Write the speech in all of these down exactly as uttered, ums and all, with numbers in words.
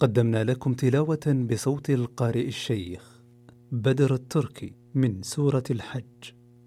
قدمنا لكم تلاوة بصوت القارئ الشيخ بدر التركي من سورة الحج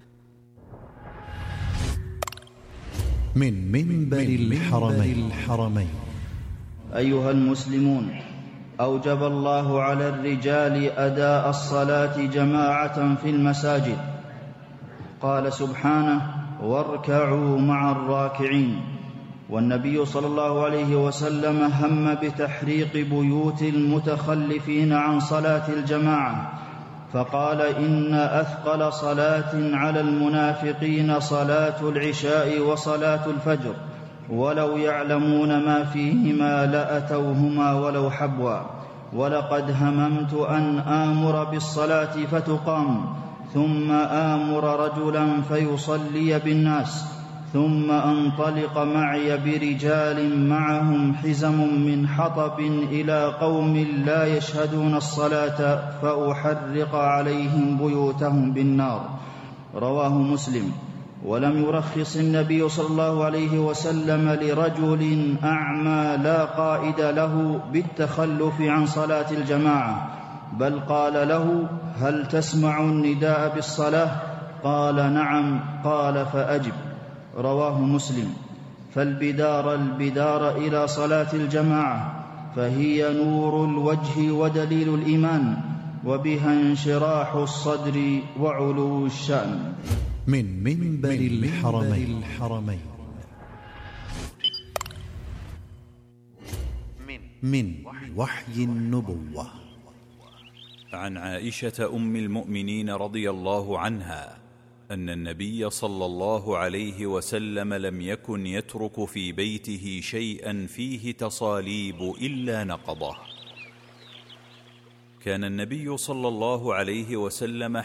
من منبر الحرمين, الحرمين. أيها المسلمون، أوجب الله على الرجال أداء الصلاة جماعة في المساجد. قال سبحانه: واركعوا مع الراكعين. والنبي صلى الله عليه وسلم هم بتحريق بيوت المتخلفين عن صلاة الجماعة، فقال: إن أثقل صلاة على المنافقين صلاة العشاء وصلاة الفجر، ولو يعلمون ما فيهما لأتوهما ولو حبوا. ولقد هممت أن آمر بالصلاة فتقام، ثم آمر رجلا فيصلي بالناس، ثم أنطلق معي برجال معهم حزم من حطب إلى قوم لا يشهدون الصلاة فأحرق عليهم بيوتهم بالنار. رواه مسلم. ولم يرخص النبي صلى الله عليه وسلم لرجل أعمى لا قائد له بالتخلف عن صلاة الجماعة، بل قال له: هل تسمع النداء بالصلاة؟ قال: نعم. قال: فأجب. رواه مسلم. فالبدار البدار إلى صلاة الجماعة، فهي نور الوجه ودليل الإيمان، وبها انشراح الصدر وعلو الشأن. من منبر الحرمين, الحرمين. من وحي النبوة. عن عائشة أم المؤمنين رضي الله عنها أن النبي صلى الله عليه وسلم لم يكن يترك في بيته شيئا فيه تصاليب إلا نقضه. كان النبي صلى الله عليه وسلم